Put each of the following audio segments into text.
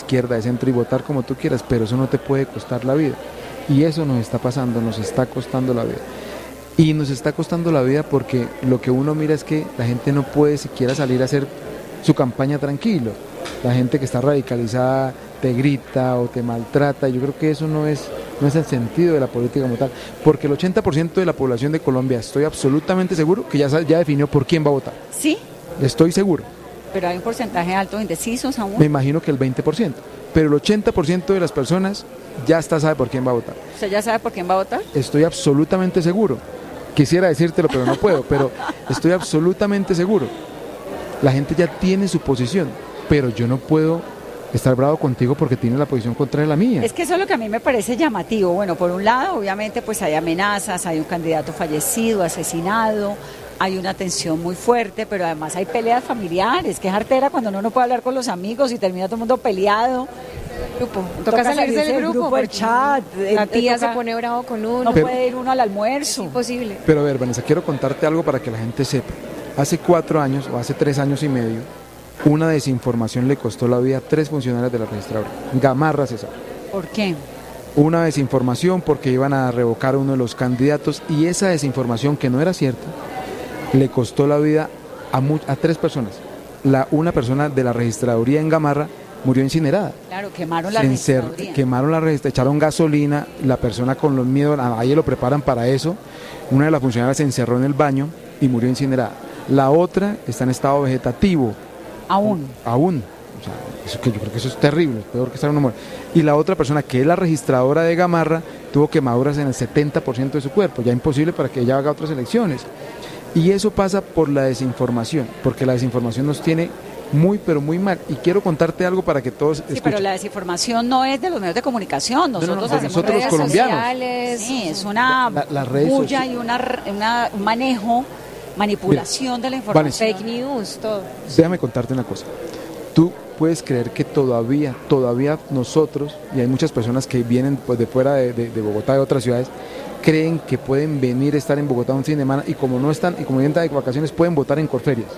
izquierda, de centro y votar como tú quieras, pero eso no te puede costar la vida. Y eso nos está pasando, nos está costando la vida. Y nos está costando la vida porque lo que uno mira es que la gente no puede siquiera salir a hacer su campaña tranquilo. La gente que está radicalizada te grita o te maltrata. Yo creo que eso no es el sentido de la política como tal. Porque el 80% de la población de Colombia, estoy absolutamente seguro, que ya definió por quién va a votar. ¿Sí? Estoy seguro. Pero hay un porcentaje alto de indecisos aún. Me imagino que el 20%. Pero el 80% de las personas ya sabe por quién va a votar. ¿Usted ya sabe por quién va a votar? Estoy absolutamente seguro. Quisiera decírtelo, pero no puedo. Pero estoy absolutamente seguro. La gente ya tiene su posición, pero yo no puedo estar bravo contigo porque tienes la posición contraria a la mía. Es que eso es lo que a mí me parece llamativo. Bueno, por un lado, obviamente, pues hay amenazas, hay un candidato fallecido, asesinado, hay una tensión muy fuerte, pero además hay peleas familiares, que es artera cuando uno no puede hablar con los amigos y termina todo el mundo peleado. Grupo. Toca salirse del grupo, el chat. La tía se pone bravo con uno. No puede ir uno al almuerzo. Es imposible. Pero a ver, Vanessa, quiero contarte algo para que la gente sepa. Hace 4 años, o hace 3 años y medio, una desinformación le costó la vida a 3 funcionarios de la registradora. Gamarra César. ¿Por qué? Una desinformación porque iban a revocar a uno de los candidatos y esa desinformación que no era cierta le costó la vida a 3 personas. Una persona de la registraduría en Gamarra murió incinerada. Claro, quemaron la registraduría. Quemaron la registraduría, echaron gasolina, la persona con los miedos, ahí lo preparan para eso. Una de las funcionarias se encerró en el baño y murió incinerada. La otra está en estado vegetativo. Aún. O sea, eso que yo creo que eso es terrible, es peor que estar en una muerte. Y la otra persona, que es la registradora de Gamarra, tuvo quemaduras en el 70% de su cuerpo, ya imposible para que ella haga otras elecciones. Y eso pasa por la desinformación, porque la desinformación nos tiene muy, pero muy mal. Y quiero contarte algo para que todos escuchen. Sí, pero la desinformación no es de los medios de comunicación. Nosotros hacemos nosotros redes los colombianos. sociales. Sí, es una bulla y un manejo, manipulación de la información. Fake news, todo. Déjame contarte una cosa. Tú puedes creer que todavía nosotros, y hay muchas personas que vienen pues, de fuera de Bogotá, de otras ciudades, creen que pueden venir a estar en Bogotá un fin de semana y como no están, y como vienen de vacaciones, pueden votar en Corferias.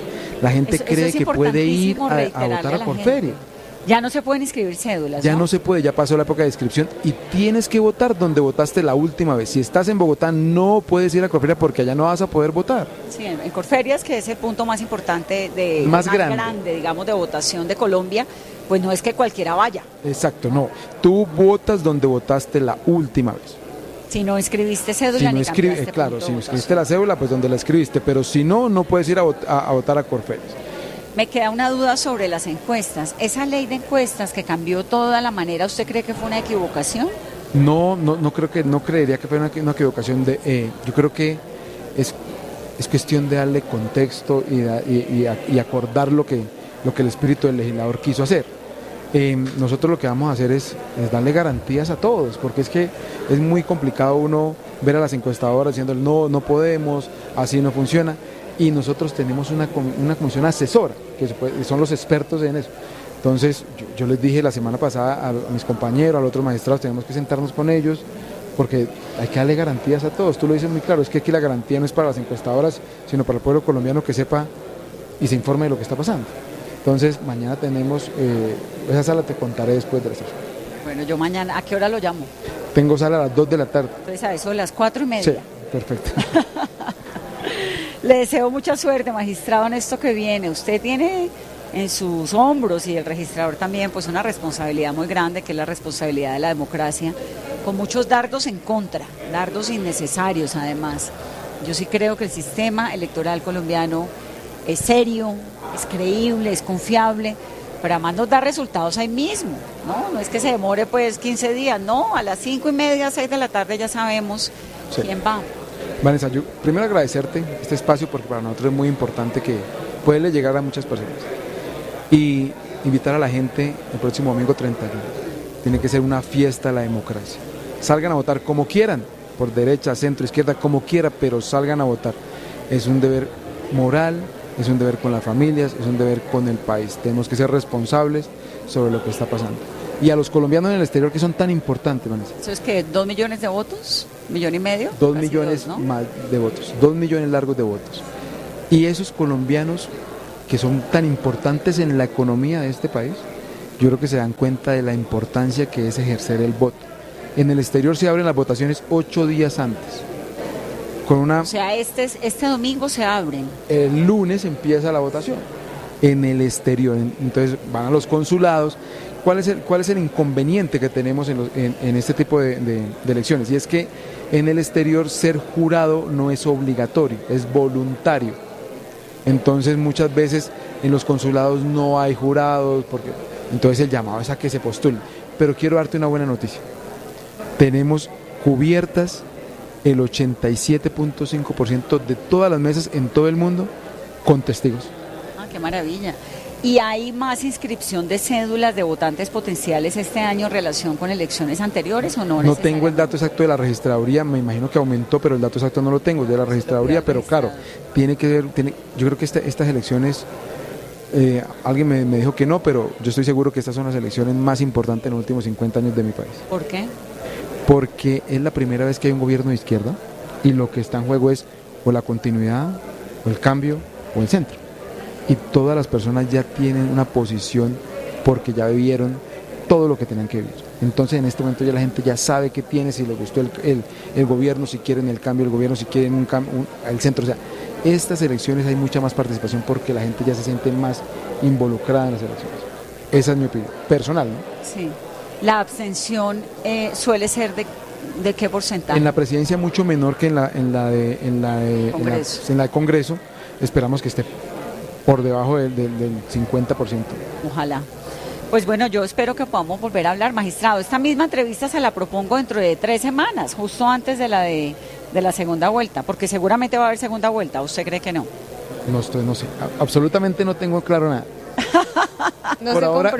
La gente cree que puede ir a votar a Corferia. Ya no se pueden inscribir cédulas. Ya no se puede, ya pasó la época de inscripción y tienes que votar donde votaste la última vez. Si estás en Bogotá no puedes ir a Corferia porque allá no vas a poder votar. Sí, en Corferias, que es el punto más importante, más grande, digamos, de votación de Colombia, pues no es que cualquiera vaya. Exacto, no. Tú votas donde votaste la última vez. Si no escribiste cédula ni cambiaste claro, si no escribiste la cédula, pues donde la escribiste, pero si no, no puedes ir a votar a Corferias. Me queda una duda sobre las encuestas. ¿Esa ley de encuestas que cambió toda la manera, usted cree que fue una equivocación? No creería que fue una equivocación. Yo creo que es cuestión de darle contexto y acordar lo que el espíritu del legislador quiso hacer. Nosotros lo que vamos a hacer es darle garantías a todos, porque es que es muy complicado uno ver a las encuestadoras diciendo no podemos, así no funciona, y nosotros tenemos una comisión asesora, que son los expertos en eso. Entonces yo les dije la semana pasada a mis compañeros, a los otros magistrados, tenemos que sentarnos con ellos, porque hay que darle garantías a todos. Tú lo dices muy claro, es que aquí la garantía no es para las encuestadoras, sino para el pueblo colombiano que sepa y se informe de lo que está pasando. Entonces, mañana tenemos, esa sala te contaré después de la sesión. Bueno, yo mañana, ¿a qué hora lo llamo? Tengo sala a las 2 de la tarde. Entonces, a eso de las 4:30. Sí, perfecto. Le deseo mucha suerte, magistrado, en esto que viene. Usted tiene en sus hombros, y el registrador también, pues una responsabilidad muy grande, que es la responsabilidad de la democracia, con muchos dardos en contra, dardos innecesarios además. Yo sí creo que el sistema electoral colombiano es serio, es creíble, es confiable, pero además nos da resultados ahí mismo, ¿no? No es que se demore pues 15 días, no, a las 5:30, 6 de la tarde ya sabemos quién va. Vanessa, yo primero agradecerte este espacio porque para nosotros es muy importante que puede llegar a muchas personas y invitar a la gente el próximo domingo 31. Tiene que ser una fiesta de la democracia. Salgan a votar como quieran, por derecha, centro, izquierda, como quieran, pero salgan a votar. Es un deber moral, es un deber con las familias, es un deber con el país. Tenemos que ser responsables sobre lo que está pasando. Y a los colombianos en el exterior que son tan importantes, Vanessa. ¿Eso es que 2 millones de votos? ¿1,5 millones? 2 millones ¿no? Más de votos, 2 millones largos de votos. Y esos colombianos que son tan importantes en la economía de este país, yo creo que se dan cuenta de la importancia que es ejercer el voto. En el exterior se abren las votaciones 8 días antes. O sea, este domingo se abren. El lunes empieza la votación en el exterior. Entonces van a los consulados. ¿Cuál es el inconveniente que tenemos en este tipo de elecciones? Y es que en el exterior ser jurado no es obligatorio, es voluntario. Entonces muchas veces en los consulados no hay jurados, entonces el llamado es a que se postulen. Pero quiero darte una buena noticia. Tenemos cubiertas el 87.5% de todas las mesas en todo el mundo con testigos. Ah, qué maravilla. ¿Y hay más inscripción de cédulas de votantes potenciales este año en relación con elecciones anteriores o no? No tengo el dato exacto de la registraduría, me imagino que aumentó, pero el dato exacto no lo tengo, de la registraduría, pero claro, tiene que ver, yo creo que estas elecciones, alguien me dijo que no, pero yo estoy seguro que estas son las elecciones más importantes en los últimos 50 años de mi país. ¿Por qué? Porque es la primera vez que hay un gobierno de izquierda y lo que está en juego es o la continuidad, o el cambio, o el centro. Y todas las personas ya tienen una posición porque ya vivieron todo lo que tenían que vivir. Entonces en este momento ya la gente ya sabe qué tiene, si les gustó el gobierno, si quieren el cambio del gobierno, si quieren el centro. O sea, estas elecciones hay mucha más participación porque la gente ya se siente más involucrada en las elecciones. Esa es mi opinión, personal, ¿no? Sí. La abstención suele ser de qué porcentaje. En la presidencia mucho menor que en la de Congreso. Esperamos que esté por debajo del 50%. Ojalá. Pues bueno, yo espero que podamos volver a hablar, magistrado. Esta misma entrevista se la propongo dentro de 3 semanas, justo antes de la segunda vuelta, porque seguramente va a haber segunda vuelta. ¿Usted cree que no? No sé. Absolutamente no tengo claro nada. No por se ahora,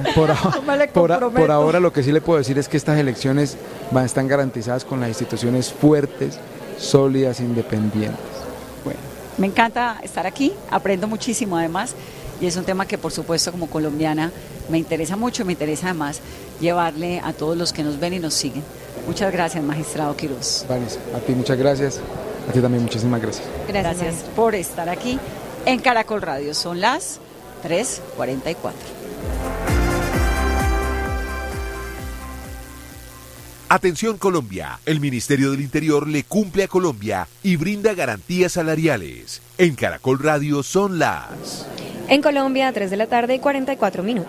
por ahora lo que sí le puedo decir es que estas elecciones están garantizadas con las instituciones fuertes, sólidas, independientes. Bueno, me encanta estar aquí, aprendo muchísimo además, y es un tema que por supuesto como colombiana me interesa mucho, me interesa además llevarle a todos los que nos ven y nos siguen. Muchas gracias, magistrado Quiroz. Vale, a ti muchas gracias, a ti también muchísimas gracias. Gracias por estar aquí en Caracol Radio. Son las 3:44. Atención Colombia, el Ministerio del Interior le cumple a Colombia y brinda garantías salariales. En Caracol Radio son las... En Colombia, 3:44 p.m.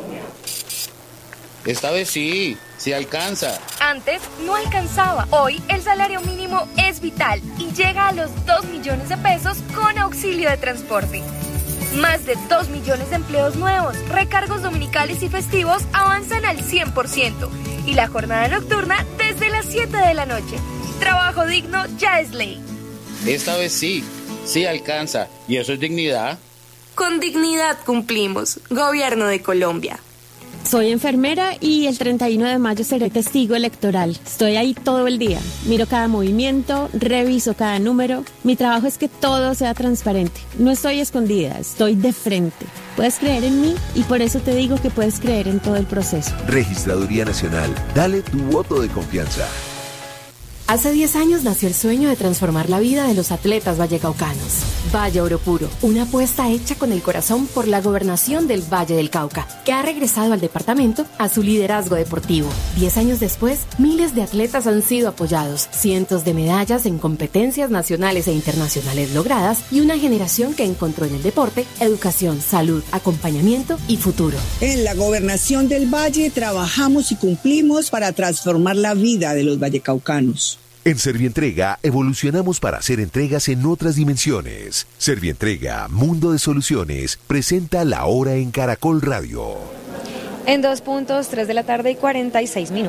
Esta vez sí alcanza. Antes no alcanzaba. Hoy el salario mínimo es vital y llega a los 2 millones de pesos con auxilio de transporte. Más de 2 millones de empleos nuevos, recargos dominicales y festivos avanzan al 100% y la jornada nocturna desde las 7 de la noche. Trabajo digno ya es ley. Esta vez sí alcanza. ¿Y eso es dignidad? Con dignidad cumplimos. Gobierno de Colombia. Soy enfermera y el 31 de mayo seré testigo electoral. Estoy ahí todo el día. Miro cada movimiento, reviso cada número. Mi trabajo es que todo sea transparente. No estoy escondida, estoy de frente. Puedes creer en mí y por eso te digo que puedes creer en todo el proceso. Registraduría Nacional, dale tu voto de confianza. Hace 10 años nació el sueño de transformar la vida de los atletas vallecaucanos. Valle Oro Puro, una apuesta hecha con el corazón por la gobernación del Valle del Cauca, que ha regresado al departamento a su liderazgo deportivo. 10 años después, miles de atletas han sido apoyados, cientos de medallas en competencias nacionales e internacionales logradas y una generación que encontró en el deporte educación, salud, acompañamiento y futuro. En la gobernación del Valle trabajamos y cumplimos para transformar la vida de los vallecaucanos. En Servientrega evolucionamos para hacer entregas en otras dimensiones. Servientrega, Mundo de Soluciones, presenta La Hora en Caracol Radio. En 3:46 p.m.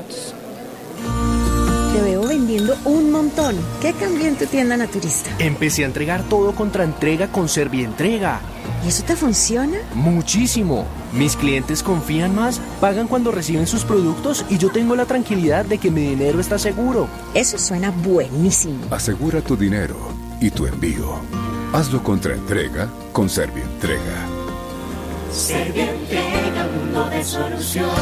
Te veo vendiendo un montón. ¿Qué cambió en tu tienda naturista? Empecé a entregar todo contra entrega con Servientrega. ¿Y eso te funciona? Muchísimo. Mis clientes confían más, pagan cuando reciben sus productos y yo tengo la tranquilidad de que mi dinero está seguro. Eso suena buenísimo. Asegura tu dinero y tu envío. Hazlo contra entrega con Servientrega. Servientrega, mundo de soluciones.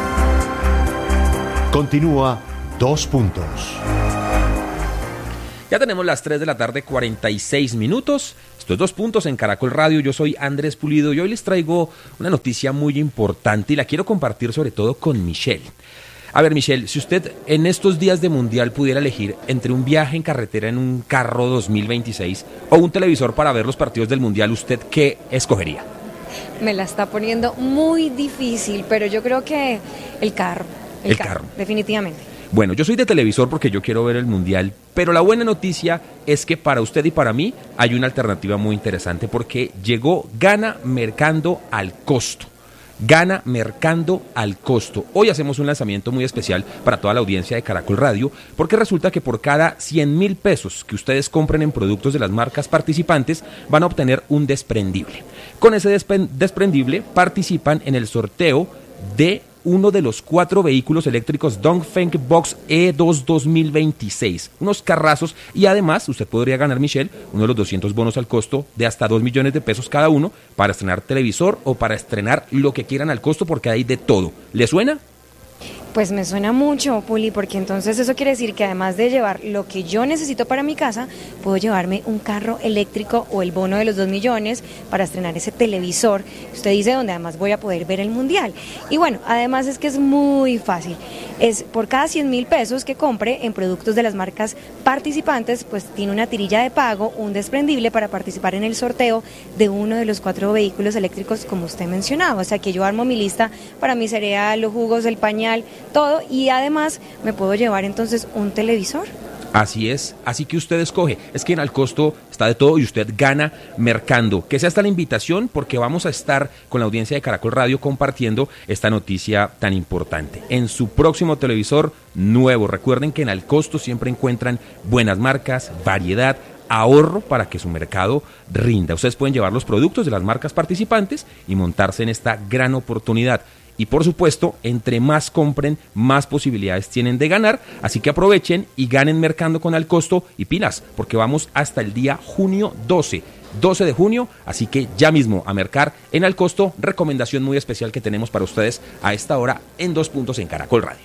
Continúa 2 puntos. Ya tenemos las 3 de la tarde, 46 minutos. Esto es 2 Puntos en Caracol Radio. Yo soy Andrés Pulido y hoy les traigo una noticia muy importante y la quiero compartir sobre todo con Michelle. A ver, Michelle, si usted en estos días de Mundial pudiera elegir entre un viaje en carretera en un carro 2026 o un televisor para ver los partidos del Mundial, ¿usted qué escogería? Me la está poniendo muy difícil, pero yo creo que el carro. El carro, definitivamente. Bueno, yo soy de televisor porque yo quiero ver el Mundial, pero la buena noticia es que para usted y para mí hay una alternativa muy interesante porque llegó Gana Mercando al Costo. Gana Mercando al Costo. Hoy hacemos un lanzamiento muy especial para toda la audiencia de Caracol Radio porque resulta que por cada 100.000 pesos que ustedes compren en productos de las marcas participantes van a obtener un desprendible. Con ese desprendible participan en el sorteo de uno de los 4 vehículos eléctricos Dongfeng Box E2 2026, unos carrazos, y además usted podría ganar, Michelle, uno de los 200 bonos al costo de hasta 2 millones de pesos cada uno para estrenar televisor o para estrenar lo que quieran al costo porque hay de todo. ¿Le suena? Pues me suena mucho, Puli, porque entonces eso quiere decir que además de llevar lo que yo necesito para mi casa, puedo llevarme un carro eléctrico o el bono de los 2 millones para estrenar ese televisor, usted dice, donde además voy a poder ver el Mundial. Y bueno, además es que es muy fácil. Es por cada 100.000 pesos que compre en productos de las marcas participantes, pues tiene una tirilla de pago, un desprendible para participar en el sorteo de uno de los 4 vehículos eléctricos como usted mencionaba. O sea que yo armo mi lista para mi cereal, los jugos, el pañal, todo, y además me puedo llevar entonces un televisor. Así es, así que usted escoge, es que en Al Costo está de todo y usted gana mercando. Que sea esta la invitación porque vamos a estar con la audiencia de Caracol Radio compartiendo esta noticia tan importante. En su próximo televisor nuevo, recuerden que en Al Costo siempre encuentran buenas marcas, variedad, ahorro para que su mercado rinda. Ustedes pueden llevar los productos de las marcas participantes y montarse en esta gran oportunidad. Y por supuesto, entre más compren, más posibilidades tienen de ganar, así que aprovechen y ganen mercando con Al Costo y pilas, porque vamos hasta el día junio 12 de junio, así que ya mismo a mercar en Al Costo, recomendación muy especial que tenemos para ustedes a esta hora en 2 Puntos en Caracol Radio.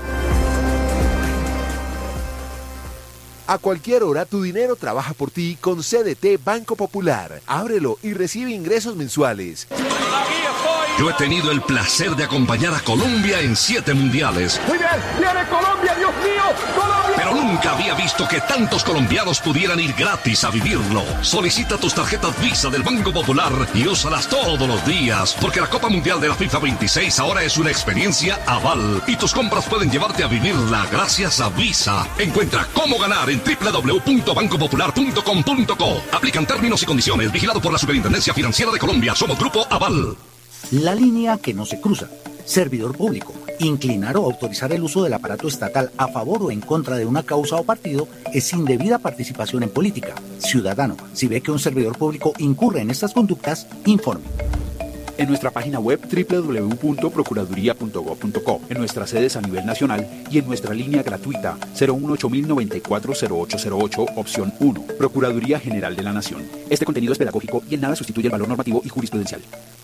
A cualquier hora tu dinero trabaja por ti con CDT Banco Popular. Ábrelo y recibe ingresos mensuales. Yo he tenido el placer de acompañar a Colombia en 7 mundiales. Muy bien, viene Colombia, Dios mío, Colombia. Pero nunca había visto que tantos colombianos pudieran ir gratis a vivirlo. Solicita tus tarjetas Visa del Banco Popular y úsalas todos los días, porque la Copa Mundial de la FIFA 26 ahora es una experiencia aval y tus compras pueden llevarte a vivirla gracias a Visa. Encuentra cómo ganar en www.bancopopular.com.co. Aplican términos y condiciones. Vigilado por la Superintendencia Financiera de Colombia. Somos Grupo Aval. La línea que no se cruza. Servidor público. Inclinar o autorizar el uso del aparato estatal a favor o en contra de una causa o partido es indebida participación en política. Ciudadano, si ve que un servidor público incurre en estas conductas, informe. En nuestra página web www.procuraduría.gov.co, en nuestras sedes a nivel nacional y en nuestra línea gratuita 018-094-0808, opción 1, Procuraduría General de la Nación. Este contenido es pedagógico y en nada sustituye el valor normativo y jurisprudencial.